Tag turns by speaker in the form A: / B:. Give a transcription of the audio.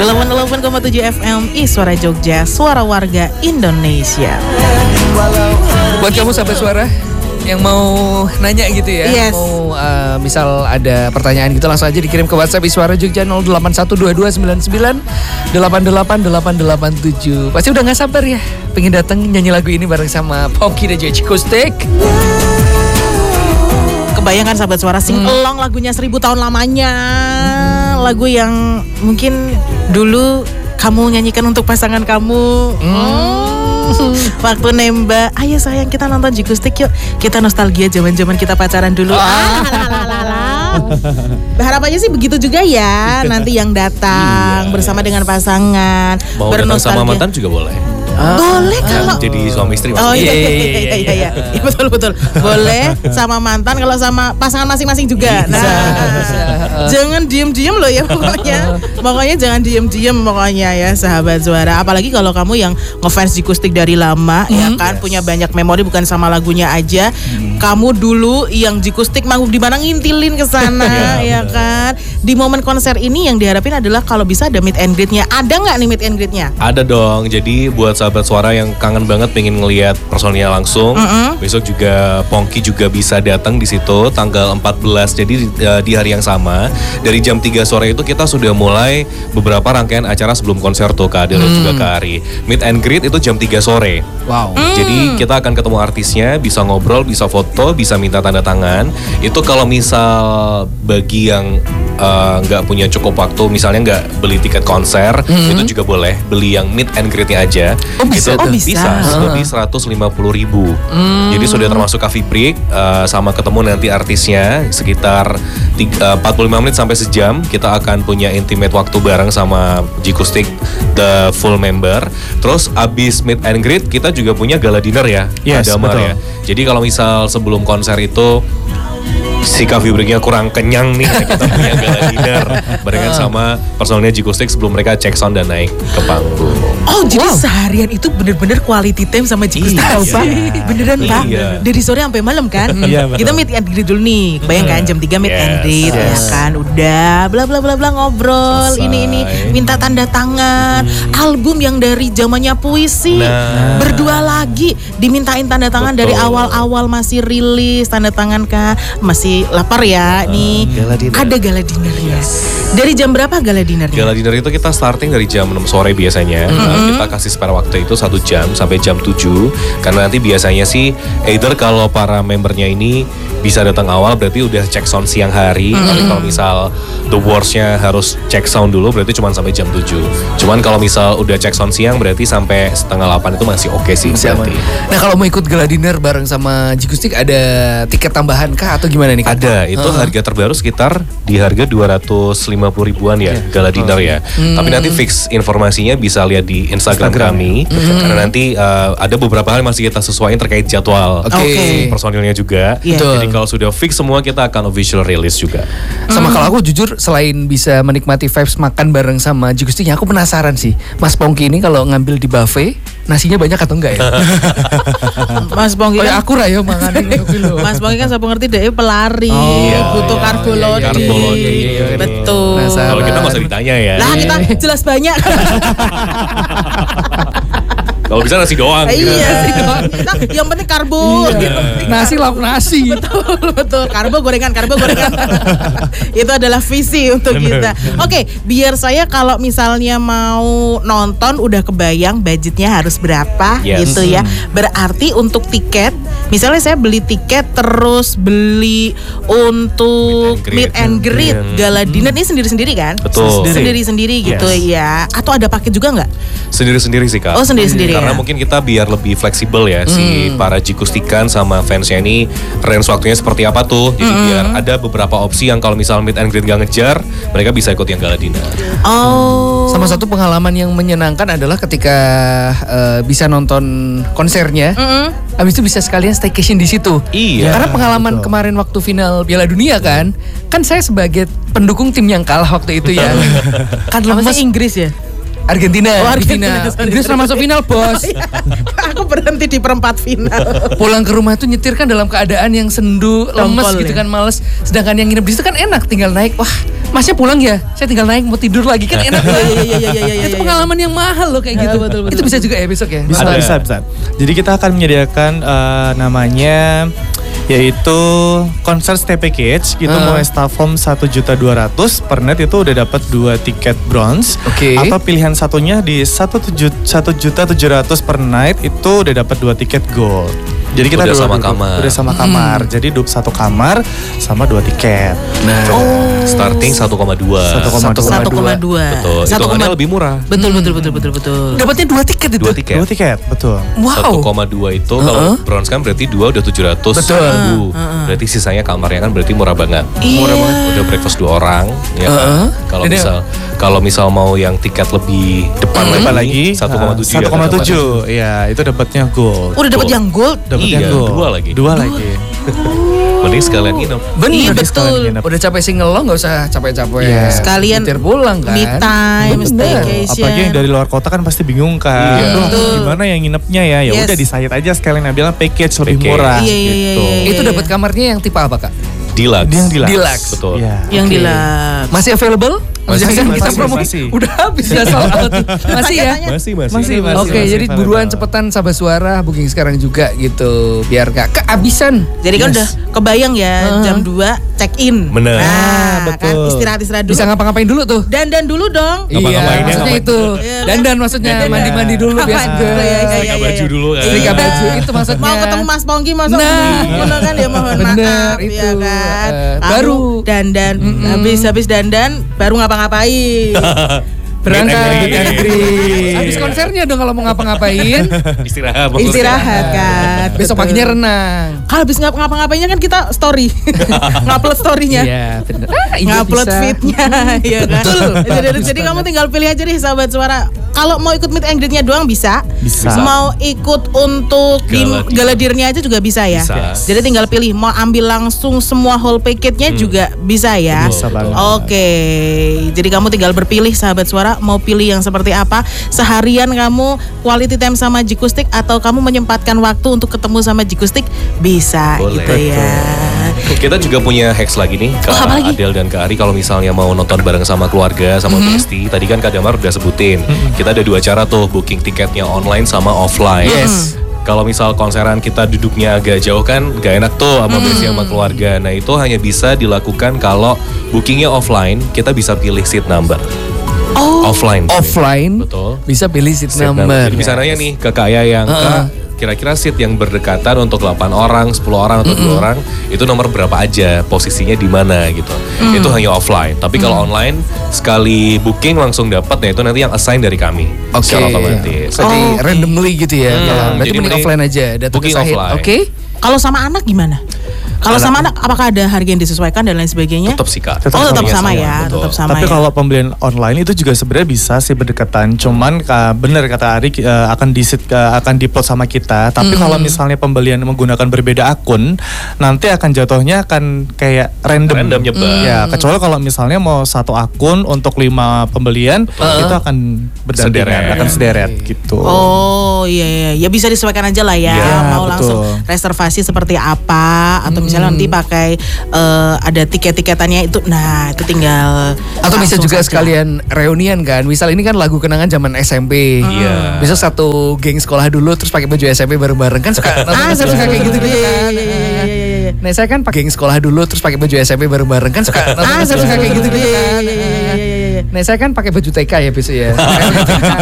A: 88,7 FM Suara Jogja, suara warga Indonesia.
B: Buat kamu sahabat suara yang mau nanya gitu ya,
A: yes.
B: Mau misal ada pertanyaan gitu langsung aja dikirim ke WhatsApp Suara Jogja 0812299888887. Pasti udah gak sabar ya pengen datang nyanyi lagu ini bareng sama Pongki dan juga Cikustik.
A: Kebayangkan sahabat suara sing along lagunya 1000 tahun lamanya. Lagu yang mungkin dulu kamu nyanyikan untuk pasangan kamu. Waktu nembak, ayo sayang kita nonton Jikustik yuk. Kita nostalgia zaman-zaman kita pacaran dulu. Harapannya sih begitu juga ya. Nanti yang datang bersama dengan pasangan.
C: Mau datang sama mantan juga boleh.
A: Boleh kalau
C: jadi suami istri.
A: Oh iya. Betul. Boleh sama mantan, kalau sama pasangan masing-masing juga. Jangan diem-diem loh ya pokoknya. Pokoknya jangan diem-diem pokoknya ya sahabat suara. Apalagi kalau kamu yang ngefans Jikustik dari lama ya kan, punya banyak memori bukan sama lagunya aja. Kamu dulu yang Jikustik manggung di mana ngintilin ke sana ya kan. Di momen konser ini yang diharapin adalah kalau bisa ada meet and greet-nya. Ada nggak nih meet and greet-nya?
C: Ada dong. Jadi buat sahabat suara yang kangen banget pengen ngelihat personilnya langsung, besok juga Pongki juga bisa datang di situ tanggal 14. Jadi di hari yang sama dari jam 3 sore itu kita sudah mulai beberapa rangkaian acara sebelum konser tuh Kak Adel dan juga Kak Ari. Meet and greet itu jam 3 sore.
B: Wow.
C: Jadi kita akan ketemu artisnya, bisa ngobrol, bisa foto, bisa minta tanda tangan. Itu kalau misal bagi yang nggak punya cukup waktu, misalnya nggak beli tiket konser, itu juga boleh beli yang meet and greet-nya aja.
A: Bisa.
C: Bisa lebih 150.000. Jadi sudah termasuk coffee break sama ketemu nanti artisnya sekitar 45 menit sampai sejam. Kita akan punya intimate waktu bareng sama Jikustik the full member. Terus abis meet and greet kita juga punya gala dinner ya.
D: Yes,
C: ada Mar ya. Jadi kalau misal sebelum konser itu si coffee break-nya kurang kenyang nih, kita punya gala dinner barengan sama personelnya Jikustik sebelum mereka cek sound dan naik ke panggung.
A: Oh jadi seharian itu bener-bener quality time sama Jikustik Pak? Beneran Pak? Dari sore sampai malam kan? Kita meet and greet dulu nih. Bayangkan jam 3 meet and greet ya kan. Udah bla bla bla bla ngobrol.
C: Selesai.
A: Ini minta tanda tangan. Album yang dari zamannya puisi. Berdua lagi dimintain tanda tangan. Betul. Dari awal-awal masih rilis tanda tangan kan. Masih lapar ya nih. Ada gala dinnernya. Dari jam berapa gala dinnernya?
C: Gala dinner itu kita starting dari jam 6 sore biasanya. Kita kasih spare waktu itu 1 jam sampai jam 7. Karena nanti biasanya sih either kalau para membernya ini bisa datang awal berarti udah cek sound siang hari. Tapi kalau misal The Wars-nya harus cek sound dulu berarti cuma sampai jam 7. Cuman kalau misal udah cek sound siang berarti sampai setengah 8 itu masih oke sih berarti.
B: Nah kalau mau ikut gala dinner bareng sama Jikustik ada tiket tambahan kah atau gimana nih?
C: Ada, itu harga terbaru sekitar di harga 250.000-an ya gala dinner ya. Tapi nanti fix informasinya bisa lihat di Instagram kami. Karena nanti ada beberapa hal masih kita sesuaikan terkait jadwal personilnya juga. Jadi kalau sudah fix semua kita akan official release juga.
B: Sama kalau aku jujur selain bisa menikmati vibes makan bareng sama Jikustik, aku penasaran sih Mas Pongki ini kalau ngambil di buffet nasinya banyak atau enggak ya?
A: Mas Pongki kan
B: aku rayo mangan
A: Mas Pongki kan saya pengerti deh pelari, butuh karbo loading. Betul.
C: Kalau kita nggak usah ditanya ya.
A: Lah kita jelas banyak.
C: Kalau bisa nasi doang.
A: Iya sih doang. Yang penting karbo.
B: Nasi lauk nasi.
A: Betul. Karbo gorengan. Itu adalah visi untuk kita. Oke, biar saya kalau misalnya mau nonton udah kebayang budgetnya harus berapa gitu ya. Berarti untuk tiket, misalnya saya beli tiket terus beli untuk meet and greet gala dinner ini sendiri-sendiri kan?
C: Betul.
A: Sendiri-sendiri gitu ya. Atau ada paket juga nggak?
C: Sendiri-sendiri sih Kak.
A: Oh sendiri-sendiri.
C: Karena mungkin kita biar lebih fleksibel ya si para Jikustikan sama fansnya ini range waktunya seperti apa tuh. Jadi biar ada beberapa opsi yang kalau misal meet and greet gak ngejar, mereka bisa ikut yang gala dinner.
A: Oh.
B: Sama satu pengalaman yang menyenangkan adalah ketika bisa nonton konsernya, habis itu bisa sekalian staycation di situ.
C: Iya.
B: Karena pengalaman kemarin waktu final Piala Dunia kan saya sebagai pendukung tim yang kalah waktu itu ya. Kan lemes
A: Inggris ya?
B: Argentina di final. Inggris pernah masuk final, Bos.
A: Aku berhenti di perempat final.
B: Pulang ke rumah tuh nyetir kan dalam keadaan yang sendu, lemes gitu kan, males. Sedangkan yang nginep di situ kan enak, tinggal naik. Wah, Masnya pulang ya? Saya tinggal naik mau tidur lagi kan enak.
A: Iya.
B: Itu pengalaman yang mahal loh kayak gitu.
A: Betul.
B: Itu bisa juga ya besok ya?
D: Bisa. Jadi kita akan menyediakan namanya yaitu konser stay package gitu, mulai Stavhome 1.200.000 per night itu udah dapat 2 tiket bronze.
B: Oke.
D: Atau pilihan satunya di 1.700.000 per night itu udah dapat 2 tiket gold. Jadi kita
C: Udah sama
D: dua-dua-
C: kamar.
D: Udah sama kamar. Jadi satu kamar sama 2 tiket.
B: Nah,
C: Starting 1,2.
A: 1,2.
C: Betul. Hitungannya lebih murah.
A: Betul.
B: dapatnya 2 tiket itu.
C: 2 tiket.
D: 2 tiket, betul.
B: Wow.
C: 1,2 itu kalau bronze kan berarti 2 udah 700
B: Betul.
C: ribu. Berarti sisanya kamarnya kan berarti murah banget.
A: Iya.
C: Murah banget. Udah breakfast 2 orang. Ya kan? Kalau misal mau yang tiket lebih depan
D: Apa lagi?
C: 1,7 ya.
D: 1,7. Iya, itu dapatnya gold.
A: Udah dapat
C: Gold.
A: yang gold.
D: Dapatnya
C: Iya,
D: gold.
C: 2 lagi.
D: 2 lagi.
C: Mending sekalian nginep.
B: Bener.
A: Iya,
D: Jadi sekalian
A: betul.
D: nginep.
B: Udah capek single nggak usah capek-capek.
D: Iya.
A: Sekalian
B: nyetir pulang kan.
A: Me time,
B: Bener.
A: staycation.
D: Apalagi yang dari luar kota kan pasti bingung kan.
C: Iya.
D: Aduh,
A: Betul.
D: gimana yang nginepnya ya? Ya
A: Yes.
D: udah decide aja sekalian bilang package lebih
C: Package.
D: murah
A: Iya, iya,
D: gitu.
A: iya.
B: Itu dapat kamarnya yang tipe apa kak?
C: Deluxe.
D: Dia yang deluxe.
B: Deluxe.
C: Betul.
D: Iya.
A: Yang
B: Oke.
A: deluxe.
B: Masih available?
C: Masih,
B: Jangan kita
D: masih,
B: promo.
D: masih.
B: Udah habis ya soal out. Masih ya?
C: Masih.
D: Masih.
B: Oke, jadi
D: available.
B: buruan cepetan sahabat suara booking sekarang juga gitu biar gak kehabisan.
A: Jadi kan
D: Yes.
A: udah kebayang ya jam 2 check in.
C: Bener.
A: Nah,
D: betul.
A: kan istirahat dulu.
B: Bisa ngapa-ngapain dulu tuh?
A: Dandan dulu dong.
C: Ngapa-ngapainnya,
B: Iya, maksudnya
C: ngapain?
B: itu.
A: Iya.
B: Dandan maksudnya
A: Dandan.
B: mandi-mandi dulu biar
A: Ngapain
B: seger.
A: dulu ya, iya,
C: Setrika baju dulu kan.
B: Setrika baju itu maksudnya.
A: Mau ketemu Mas Pongki masa
B: Nah.
A: gimana kan ya mohon
B: Bener,
A: maaf
B: itu.
A: ya kan.
B: Baru.
A: Baru dandan habis dandan baru ngapa-ngapain.
B: Berangkat
C: Negeri.
B: ke negeri. Habis konsernya dong kalau mau ngapa-ngapain.
C: Istirahat. maksudnya.
A: Istirahat kan.
B: Besok
A: Betul.
B: paginya renang.
A: Kalau habis ngapa-ngapainnya kan kita story. Ngupload story-nya.
B: Iya, bener. Iya
A: Ngupload
B: bisa.
A: feed-nya ya kan. Jadi kamu tinggal pilih aja deh sahabat suara. Kalau mau ikut meet and greet-nya doang bisa.
D: Bisa.
A: Mau ikut untuk di
C: Gala
A: gala aja juga bisa ya.
C: Bisa.
A: Jadi tinggal pilih mau ambil langsung semua whole package-nya juga bisa ya.
D: Bisa banget.
A: Oke. Jadi kamu tinggal berpilih sahabat suara mau pilih yang seperti apa. Seharian kamu quality time sama Jikustik atau kamu menyempatkan waktu untuk ketemu sama Jikustik bisa
C: Boleh.
A: gitu ya.
C: Kita juga punya hacks lagi nih ke
A: apa lagi?
C: Adel dan Kak Ari kalau misalnya mau nonton bareng sama keluarga sama Besti. Tadi kan Kak Damar udah sebutin. Kita ada 2 cara tuh booking tiketnya online sama offline.
B: Yes.
C: Kalau misal konseran kita duduknya agak jauh kan gak enak tuh sama Besti sama keluarga. Nah itu hanya bisa dilakukan kalau bookingnya offline, kita bisa pilih seat number. Offline.
B: Offline
C: Betul.
B: bisa pilih seat
C: Seat
B: number.
C: Jadi bisa nanya nih ke Kak Aya yang Kak, kira-kira seat yang berdekatan untuk 8 orang, 10 orang atau 2 orang itu nomor berapa aja, posisinya di mana gitu. Itu hanya offline. Tapi kalau online sekali booking langsung dapat, nah itu nanti yang assign dari kami
B: Oke.
C: secara otomatis.
B: Jadi
A: Oh, oke.
B: randomly gitu ya. Berarti
C: jadi
B: mending
C: mending
B: offline aja. Datang ke
C: booking
B: Sahid.
C: offline.
B: Oke.
A: Kalau sama anak gimana? Kalau sama anak apakah ada harga yang disesuaikan dan lain sebagainya?
C: Tetap sih Kak.
D: Tetap
A: Oh tetap
D: sama,
A: sama
C: iya,
A: ya,
C: betul.
A: tetap sama
D: Tapi
A: ya.
D: kalau pembelian online itu juga sebenarnya bisa sih berdekatan. Cuman bener kata Ari akan diplot sama kita. Tapi kalau misalnya pembelian menggunakan berbeda akun, nanti akan jatuhnya akan kayak random.
C: Random nyebar.
D: Ya, kecuali kalau misalnya mau satu akun untuk 5 pembelian, itu akan berdampingan,
C: Sederet.
D: akan sederet gitu.
A: Oh iya, ya bisa disesuaikan aja lah ya.
D: Iya,
A: Mau
D: betul.
A: langsung reservasi seperti apa atau misalnya nanti pakai ada tiket-tiketannya itu. Nah itu tinggal.
B: Atau bisa
A: langsung
B: juga
A: saja.
B: sekalian reunian kan. Misal ini kan lagu kenangan zaman SMP.
C: Iya.
B: Bisa satu geng sekolah dulu terus pakai baju SMP bareng-bareng kan suka suka kayak gitu kan.
A: Iya.
B: Nah, saya kan pakai geng sekolah dulu terus pakai baju SMP bareng-bareng kan suka suka kayak gitu kan.
A: Iya.
B: Nah, saya kan pakai baju TK ya besok ya.